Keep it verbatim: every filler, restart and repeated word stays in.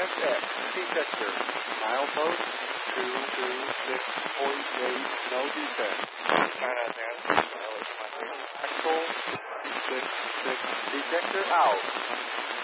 F X, detector. Milepost two two six point eight, no defect. China advance, violation my three. Axle six six, detector out.